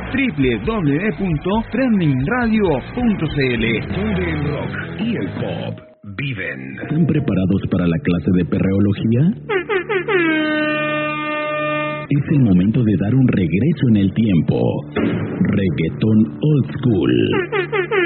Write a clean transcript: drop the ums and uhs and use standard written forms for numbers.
www.trendingradio.cl, donde el rock y el pop viven. ¿Están preparados para la clase de perreología? Es el momento de dar un regreso en el tiempo. Reggaetón Old School.